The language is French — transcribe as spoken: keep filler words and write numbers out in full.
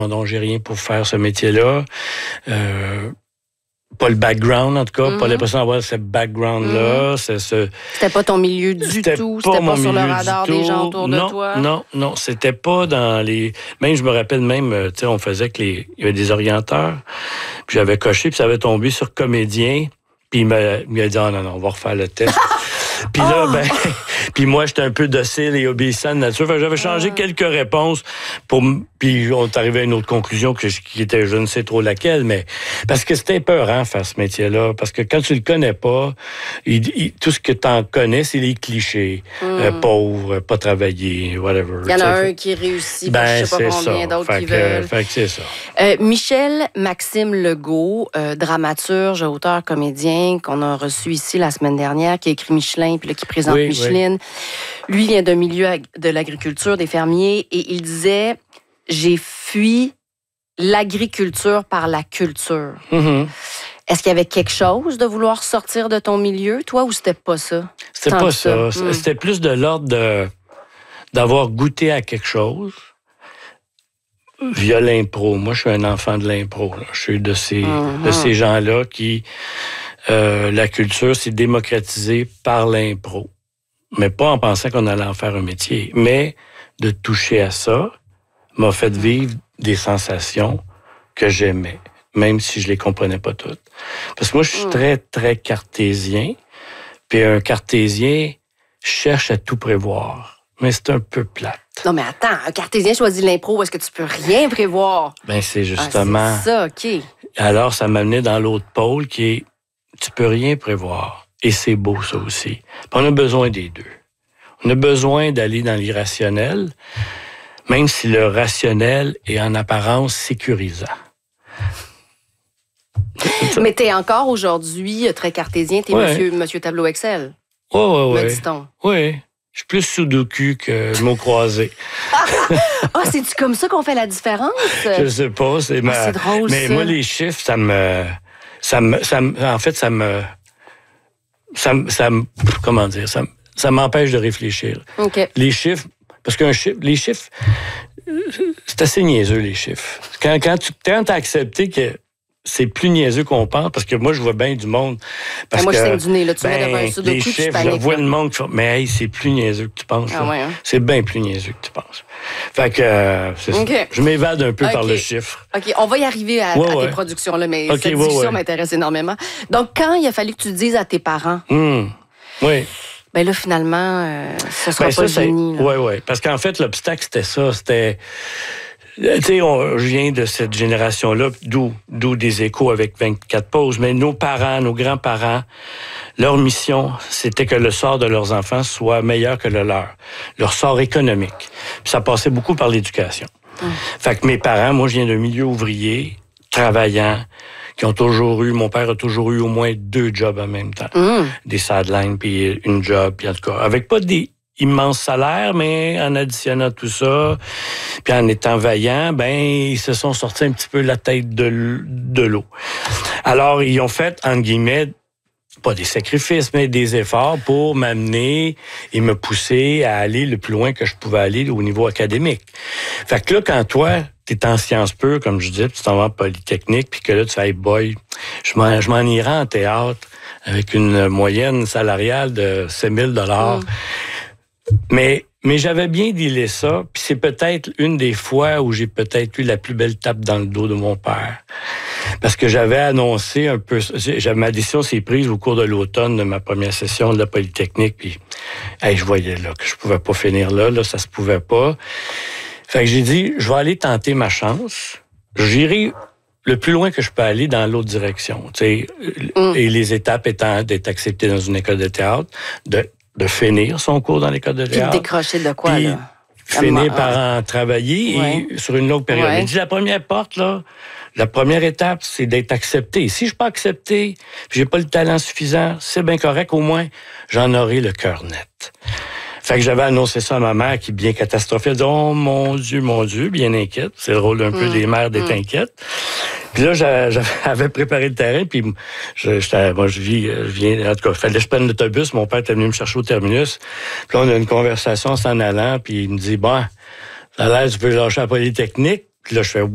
Donc, j'ai rien pour faire ce métier-là. Euh, pas le background, en tout cas. Mm-hmm. Pas l'impression d'avoir ce background-là. Mm-hmm. C'est ce... C'était pas ton milieu du c'était tout? Pas c'était mon pas sur milieu le radar du des tout. gens autour non, de toi? Non, non, c'était pas dans les... Même, je me rappelle même, tu sais, on faisait que les... Il y avait des orienteurs, puis j'avais coché, puis ça avait tombé sur comédien, puis il m'a, il m'a dit, ah oh, non, non, on va refaire le test. Puis là, oh! ben... Puis moi, j'étais un peu docile et obéissant de nature. Fait que j'avais changé ah. quelques réponses pour... Puis on est arrivé à une autre conclusion que, qui était je ne sais trop laquelle, mais... Parce que c'était épeurant faire ce métier-là. Parce que quand tu le connais pas, il, il, tout ce que tu en connais, c'est les clichés. Mm. Euh, pauvre, pas travailler, whatever. Il y en a un fait. Qui réussit, ben, je sais pas combien d'autres fait qui que, veulent. Fait que c'est ça. Euh, Michel Maxime Legault, euh, dramaturge, auteur, comédien, qu'on a reçu ici la semaine dernière, qui a écrit Michelin, puis là, qui présente oui, Micheline. Oui. Lui vient d'un milieu de l'agriculture, des fermiers, et il disait « J'ai fui l'agriculture par la culture. Mm-hmm. » Est-ce qu'il y avait quelque chose de vouloir sortir de ton milieu, toi, ou c'était pas ça? C'était pas ça. ça. Mm. C'était plus de l'ordre de, d'avoir goûté à quelque chose via l'impro. Moi, je suis un enfant de l'impro. Là. Je suis de ces, mm-hmm. de ces gens-là qui... Euh, la culture s'est démocratisée par l'impro. Mais pas en pensant qu'on allait en faire un métier. Mais de toucher à ça m'a fait vivre des sensations que j'aimais, même si je les comprenais pas toutes. Parce que moi, je suis très, très cartésien. Puis un cartésien cherche à tout prévoir. Mais c'est un peu plate. Non, mais attends, un cartésien choisit l'impro, est-ce que tu peux rien prévoir? Ben c'est justement... Ah, c'est ça, OK. Alors, ça m'amenait dans l'autre pôle qui est, tu peux rien prévoir. Et c'est beau, ça aussi. Puis on a besoin des deux. On a besoin d'aller dans l'irrationnel, même si le rationnel est en apparence sécurisant. Mais t'es encore aujourd'hui très cartésien, t'es ouais. monsieur, monsieur Tableau Excel. Oui, oui, oui. Me dit-on. Oui. Je suis plus sudoku que mot croisé. Ah, oh, c'est-tu comme ça qu'on fait la différence? Je sais pas. C'est, oh, ma... c'est drôle, Mais ça. moi, les chiffres, ça me... Ça me... Ça me... En fait, ça me... Ça me... Ça me... Comment dire? Ça, me... ça m'empêche de réfléchir. Okay. Les chiffres... Parce qu'un chiffre... Les chiffres... C'est assez niaiseux, les chiffres. Quand, quand tu quand t'as accepté que c'est plus niaiseux qu'on pense, parce que moi, je vois bien du monde. Parce moi, que, je saigne du nez, là. Tu ben, mets devant un sudoku, les chiffres, je vois le monde qui font, mais hey, c'est plus niaiseux que tu penses. Ah, ouais, hein? C'est bien plus niaiseux que tu penses. Fait que, euh, c'est okay. ça. Je m'évade un peu okay. par le chiffre. OK, on va y arriver à, ouais, à ouais. tes productions-là, mais okay, cette ouais, discussion ouais. m'intéresse énormément. Donc, quand il a fallu que tu dises à tes parents... Mmh. Oui. Ben là, finalement, euh, ce sera ben, pas ça, génie. Oui, oui. Parce qu'en fait, l'obstacle, c'était ça. C'était... Tu sais, je viens de cette génération-là, d'où, d'où des échos avec vingt-quatre pauses, mais nos parents, nos grands-parents, leur mission, c'était que le sort de leurs enfants soit meilleur que le leur. Leur sort économique. Puis ça passait beaucoup par l'éducation. Mmh. Fait que mes parents, moi, je viens d'un milieu ouvrier, travaillant, qui ont toujours eu, mon père a toujours eu au moins deux jobs en même temps. Mmh. Des sidelines, puis une job, puis en tout cas, avec pas des immense salaire, mais en additionnant tout ça, puis en étant vaillant, ben ils se sont sortis un petit peu la tête de, de l'eau. Alors, ils ont fait, entre guillemets, pas des sacrifices, mais des efforts pour m'amener et me pousser à aller le plus loin que je pouvais aller au niveau académique. Fait que là, quand toi, t'es en sciences pures, comme je disais, puis tu t'en vas en Polytechnique, puis que là, tu fais hey, « boy, je m'en, je m'en irai en théâtre avec une moyenne salariale de sept mille dollars. Mm. Mais, mais j'avais bien dealé ça, puis c'est peut-être une des fois où j'ai peut-être eu la plus belle tape dans le dos de mon père. Parce que j'avais annoncé un peu... J'avais, ma décision s'est prise au cours de l'automne de ma première session de la Polytechnique, puis hey, je voyais là que je pouvais pas finir là, là, ça se pouvait pas. Fait que j'ai dit, je vais aller tenter ma chance, j'irai le plus loin que je peux aller dans l'autre direction, tu sais, mm. et les étapes étant d'être accepté dans une école de théâtre, de de finir son cours dans l'école de théâtre. Puis de décrocher de quoi, puis là? Finir par en travailler ouais. et sur une longue période. Ouais. Il dit, la première porte, là, la première étape, c'est d'être accepté. Si je ne suis pas accepté, puis j'ai pas le talent suffisant, c'est bien correct, au moins, j'en aurai le cœur net. Fait que j'avais annoncé ça à ma mère qui, bien catastrophée, elle dit « Oh mon Dieu, mon Dieu », bien inquiète. C'est le rôle un mmh. peu des mères d'être mmh. inquiètes. Puis là, j'avais préparé le terrain, puis je, moi, je, vis, je viens, en tout cas, il fallait que je prenne l'autobus. Mon père était venu me chercher au terminus. Puis là, on a une conversation en s'en allant, puis il me dit « Bon, ça a l'air, tu peux lâcher la Polytechnique. » Puis là, je fais « Ouais. »